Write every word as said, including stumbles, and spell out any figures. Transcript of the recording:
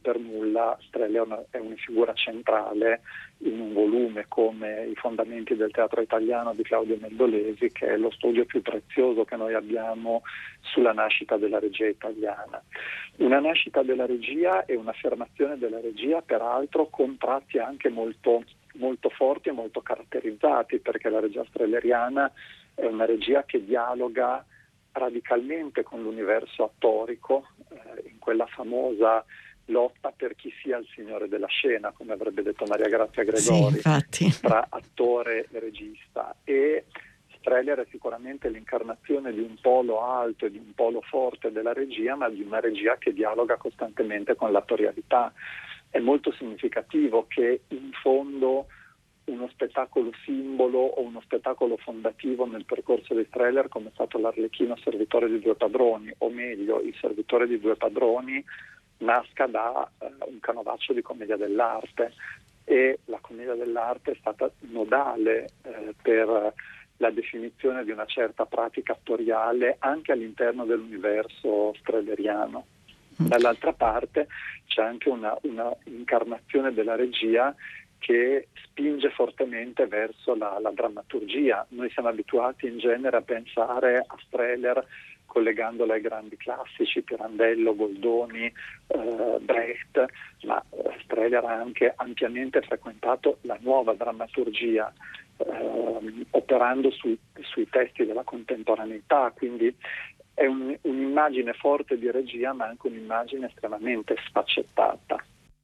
per nulla Strehler è una, è una figura centrale in un volume come I fondamenti del teatro italiano di Claudio Mendolesi, che è lo studio più prezioso che noi abbiamo sulla nascita della regia italiana. Una nascita della regia e un'affermazione della regia, peraltro, con tratti anche molto, molto forti e molto caratterizzati, perché la regia strehleriana è una regia che dialoga radicalmente con l'universo attorico, eh, in quella famosa lotta per chi sia il signore della scena, come avrebbe detto Maria Grazia Gregori, sì, tra attore e regista. E Strehler è sicuramente l'incarnazione di un polo alto e di un polo forte della regia, ma di una regia che dialoga costantemente con l'attorialità. È molto significativo che in fondo uno spettacolo simbolo o uno spettacolo fondativo nel percorso di Strehler, come è stato l'Arlecchino servitore di due padroni, o meglio il servitore di due padroni, nasca da uh, un canovaccio di commedia dell'arte, e la commedia dell'arte è stata nodale eh, per la definizione di una certa pratica attoriale anche all'interno dell'universo strehleriano. Dall'altra parte c'è anche una, una incarnazione della regia che spinge fortemente verso la, la drammaturgia. Noi siamo abituati in genere a pensare a Strehler collegandolo ai grandi classici, Pirandello, Goldoni, eh, Brecht, ma eh, Strehler ha anche ampiamente frequentato la nuova drammaturgia, eh, operando sui, sui testi della contemporaneità, quindi è un, un'immagine forte di regia, ma anche un'immagine estremamente sfaccettata.